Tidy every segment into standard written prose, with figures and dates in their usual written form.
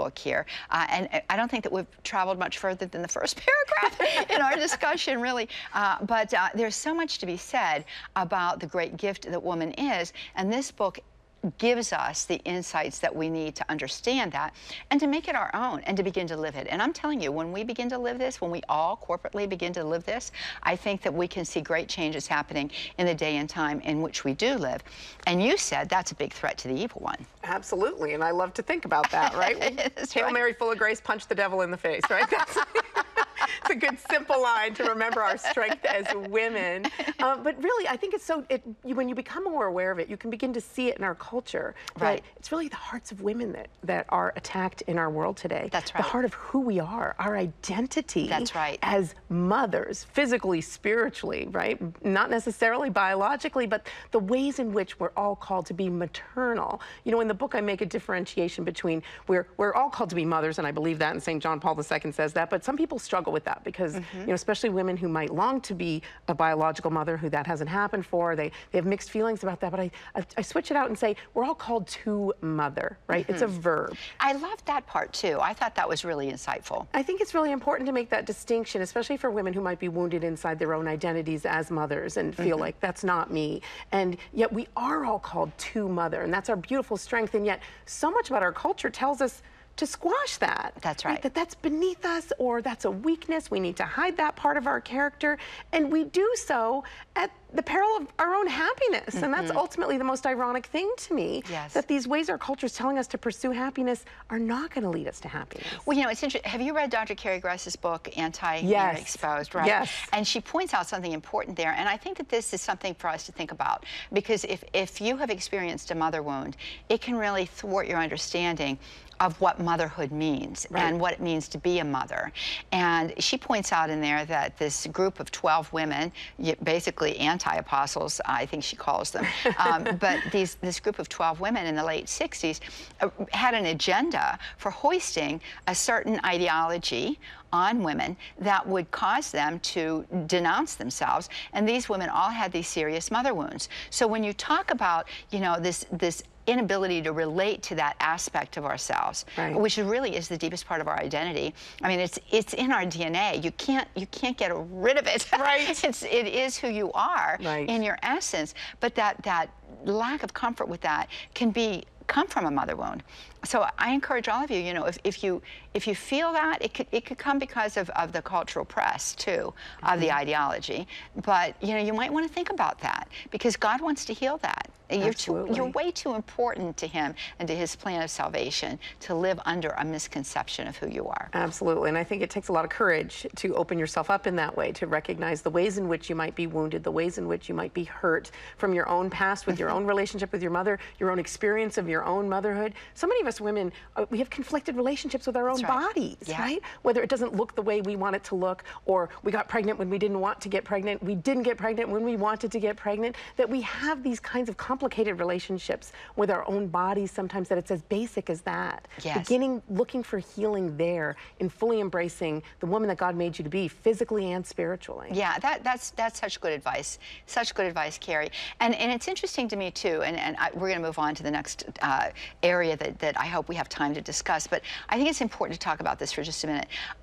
book here. And I don't think that we've traveled much further than the first paragraph in our discussion, really. But there's so much to be said about the great gift that woman is. And this book gives us the insights that we need to understand that and to make it our own and to begin to live it. And I'm telling you, when we begin to live this, when we all corporately begin to live this, I think that we can see great changes happening in the day and time in which we do live. And you said that's a big threat to the evil one. Absolutely, and I love to think about that, right? Hail right. Mary, full of grace, punch the devil in the face, right? That's it's a good, simple line to remember our strength as women. But really, I think it's so, when you become more aware of it, you can begin to see it in our culture. Right. It's really the hearts of women that are attacked in our world today. That's right. The heart of who we are, our identity. That's right. As mothers, physically, spiritually, right? Not necessarily biologically, but the ways in which we're all called to be maternal. You know, in the book, I make a differentiation between we're all called to be mothers, and I believe that, and St. John Paul II says that, but some people struggle with that because, you know, especially women who might long to be a biological mother who that hasn't happened for, they have mixed feelings about that, but I switch it out and say, we're all called to mother, right? It's a verb. I love that part too. I thought that was really insightful. I think it's really important to make that distinction, especially for women who might be wounded inside their own identities as mothers and feel like that's not me. And yet we are all called to mother, and that's our beautiful strength. And yet so much about our culture tells us to squash that. That's right. That's beneath us, or that's a weakness. We need to hide that part of our character. And we do so at the peril of our own happiness. And that's ultimately the most ironic thing to me. Yes. That these ways our culture is telling us to pursue happiness are not going to lead us to happiness. Well, you know, it's interesting. Have you read Dr. Carrie Gress's book, Anti-Exposed, right? Yes. And she points out something important there. And I think that this is something for us to think about. Because if you have experienced a mother wound, it can really thwart your understanding of what motherhood means and what it means to be a mother. And she points out in there that this group of 12 women, basically anti-apostles, I think she calls them, but this group of 12 women in the late 60s had an agenda for hoisting a certain ideology on women that would cause them to denounce themselves. And these women all had these serious mother wounds. So when you talk about, you know, this inability to relate to that aspect of ourselves, which really is the deepest part of our identity. I mean, it's in our DNA. You can't get rid of it. Right. It is who you are in your essence. But that lack of comfort with that can come from a mother wound. So I encourage all of you, you know, if you feel that, it could come because of the cultural press too, of the ideology. But you know, you might want to think about that because God wants to heal that. You're way too important to Him and to His plan of salvation to live under a misconception of who you are. Absolutely, and I think it takes a lot of courage to open yourself up in that way, to recognize the ways in which you might be wounded, the ways in which you might be hurt from your own past, with your own relationship with your mother, your own experience of your own motherhood. So many of us women, we have conflicted relationships with our own bodies, right? Whether it doesn't look the way we want it to look, or we got pregnant when we didn't want to get pregnant, we didn't get pregnant when we wanted to get pregnant, that we have these kinds of complicated relationships with our own bodies sometimes, that it's as basic as that. Beginning looking for healing there in fully embracing the woman that God made you to be, physically and spiritually. Yeah, that's such good advice. Such good advice, Carrie. And it's interesting to me too, and we're going to move on to the next area that I hope we have time to discuss, but I think it's important to talk about this for just a minute.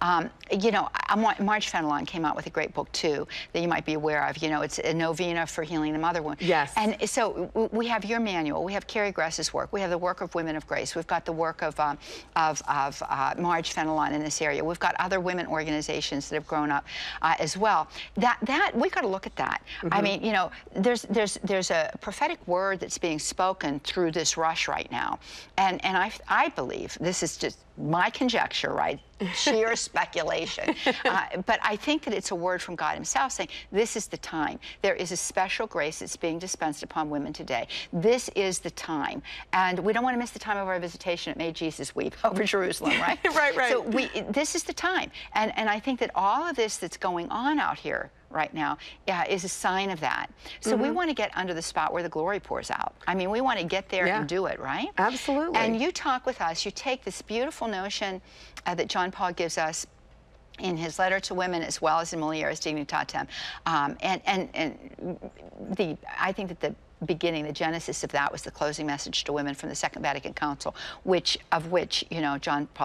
You know, Marge Fenelon came out with a great book too that you might be aware of. You know, it's a novena for healing the mother wound. Yes. And so we have your manual, we have Carrie Gress's work, we have the work of Women of Grace, we've got the work of Marge Fenelon in this area, we've got other women organizations that have grown up as well. That we got to look at that. I mean, you know, there's a prophetic word that's being spoken through this rush right now, and I believe, this is just my conjecture, right? Sheer speculation. But I think that it's a word from God Himself saying, this is the time. There is a special grace that's being dispensed upon women today. This is the time. And we don't want to miss the time of our visitation. It made Jesus weep over Jerusalem, right? Right. So this is the time. And I think that all of this that's going on out here right now is a sign of that. So we want to get under the spot where the glory pours out. I mean, we want to get there and do it, right? Absolutely. And you talk with us, you take this beautiful notion that John Paul gives us in his letter to women, as well as in Mulieris Dignitatem. I think that the beginning, the genesis of that was the closing message to women from the Second Vatican Council, of which, you know, John Paul